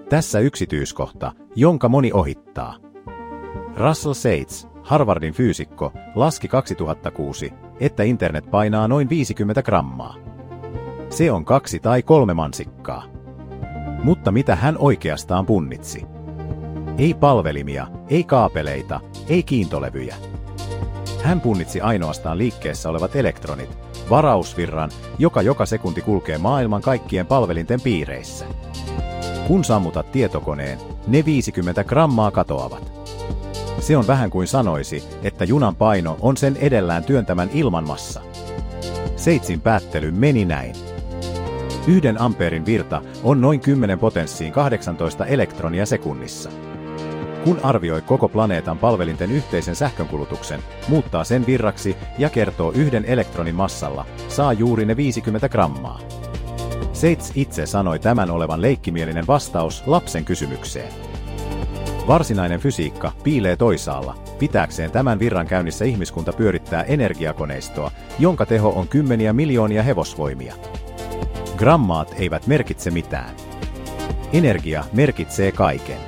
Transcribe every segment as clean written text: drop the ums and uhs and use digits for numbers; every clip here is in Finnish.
Tässä yksityiskohta, jonka moni ohittaa. Russell Seitz, Harvardin fyysikko, laski 2006, että internet painaa noin 50 grammaa. Se on 2 tai 3 mansikkaa. Mutta mitä hän oikeastaan punnitsi? Ei palvelimia, ei kaapeleita, ei kiintolevyjä. Hän punnitsi ainoastaan liikkeessä olevat elektronit, varausvirran, joka sekunti kulkee maailman kaikkien palvelinten piireissä. Kun sammutat tietokoneen, ne 50 grammaa katoavat. Se on vähän kuin sanoisi, että junan paino on sen edellään työntämän ilman massa. Seitzin päättely meni näin. 1 ampeerin virta on noin 10 potenssiin 18 elektronia sekunnissa. Kun arvioi koko planeetan palvelinten yhteisen sähkönkulutuksen, muuttaa sen virraksi ja kertoo 1 elektronin massalla, saa juuri ne 50 grammaa. Seitz itse sanoi tämän olevan leikkimielinen vastaus lapsen kysymykseen. Varsinainen fysiikka piilee toisaalla, pitääkseen tämän virran käynnissä ihmiskunta pyörittää energiakoneistoa, jonka teho on 10 miljoonia hevosvoimia. Grammaat eivät merkitse mitään. Energia merkitsee kaiken.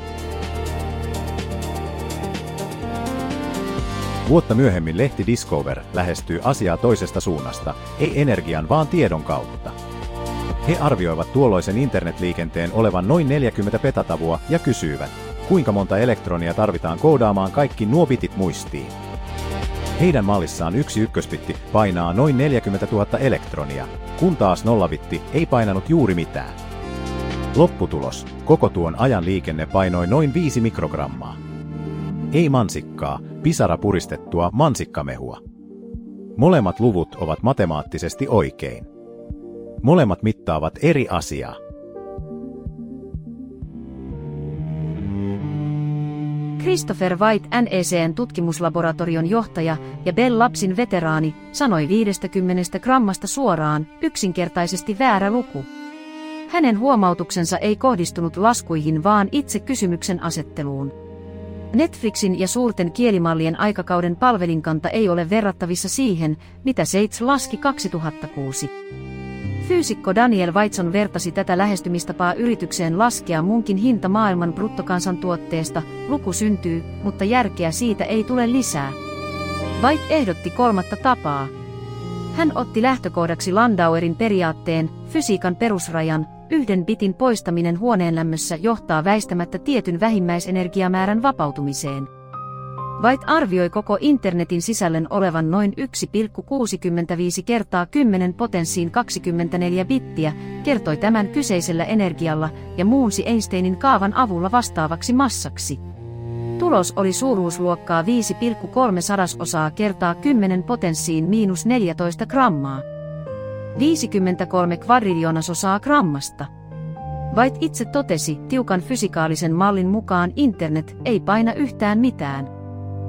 Vuotta myöhemmin lehti Discover lähestyy asiaa toisesta suunnasta, ei energian vaan tiedon kautta. He arvioivat tuolloisen internetliikenteen olevan noin 40 petatavua ja kysyivät, kuinka monta elektronia tarvitaan koodaamaan kaikki nuo bitit muistiin. Heidän mallissaan 1 ykkösbitti painaa noin 40 000 elektronia, kun taas 0-bitti ei painanut juuri mitään. Lopputulos, koko tuon ajan liikenne painoi noin 5 mikrogrammaa. Ei mansikkaa, pisara puristettua mansikkamehua. Molemmat luvut ovat matemaattisesti oikein. Molemmat mittaavat eri asiaa. Christopher White, NEC:n tutkimuslaboratorion johtaja ja Bell Labsin veteraani, sanoi 50 grammasta suoraan, yksinkertaisesti väärä luku. Hänen huomautuksensa ei kohdistunut laskuihin vaan itse kysymyksen asetteluun. Netflixin ja suurten kielimallien aikakauden palvelinkanta ei ole verrattavissa siihen, mitä Seitz laski 2006. Fyysikko Daniel Whiteson vertasi tätä lähestymistapaa yritykseen laskea munkin hinta maailman bruttokansantuotteesta, luku syntyy, mutta järkeä siitä ei tule lisää. White ehdotti 3. tapaa. Hän otti lähtökohdaksi Landauerin periaatteen, fysiikan perusrajan, 1 bitin poistaminen huoneenlämmössä johtaa väistämättä tietyn vähimmäisenergiamäärän vapautumiseen. White arvioi koko internetin sisällön olevan noin 1,65 kertaa 10 potenssiin 24 bittiä, kertoi tämän kyseisellä energialla ja muunsi Einsteinin kaavan avulla vastaavaksi massaksi. Tulos oli suuruusluokkaa 5,3 kertaa 10 potenssiin -14 grammaa. 53 kvadriljoonasosaa grammasta. White itse totesi tiukan fysikaalisen mallin mukaan internet ei paina yhtään mitään.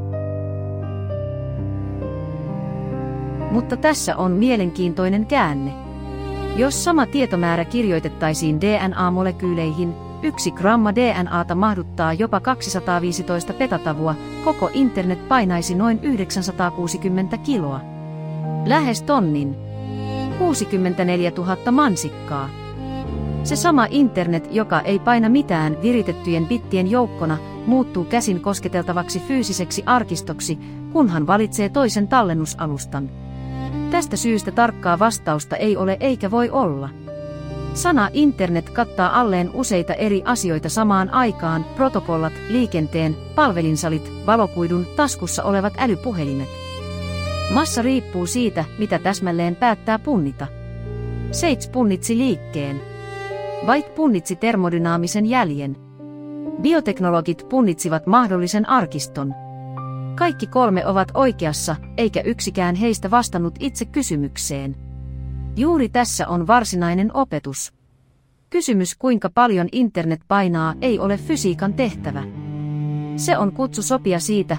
Mutta tässä on mielenkiintoinen käänne. Jos sama tietomäärä kirjoitettaisiin DNA-molekyyleihin, 1 gramma DNAta mahduttaa jopa 215 petatavua, koko internet painaisi noin 960 kiloa. Lähes tonnin. 64 000 mansikkaa. Se sama internet, joka ei paina mitään viritettyjen bittien joukkona, muuttuu käsin kosketeltavaksi fyysiseksi arkistoksi, kunhan valitsee toisen tallennusalustan. Tästä syystä tarkkaa vastausta ei ole eikä voi olla. Sana internet kattaa alleen useita eri asioita samaan aikaan, protokollat, liikenteen, palvelinsalit, valokuidun, taskussa olevat älypuhelimet. Massa riippuu siitä, mitä täsmälleen päättää punnita. Seitz punnitsi liikkeen. White punnitsi termodynaamisen jäljen. Bioteknologit punnitsivat mahdollisen arkiston. Kaikki 3 ovat oikeassa, eikä yksikään heistä vastannut itse kysymykseen. Juuri tässä on varsinainen opetus. Kysymys, kuinka paljon internet painaa, ei ole fysiikan tehtävä. Se on kutsu sopia siitä,